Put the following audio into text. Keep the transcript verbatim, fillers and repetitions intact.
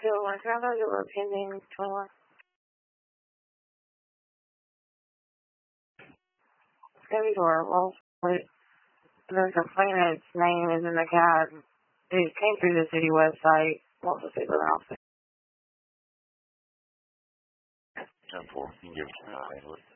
two oh one, can I know your pending twenty-one? It's going to be horrible. Wait, the complainant's name is in the cab. It came through the city website. What's the city office? ten four, you can give it to me.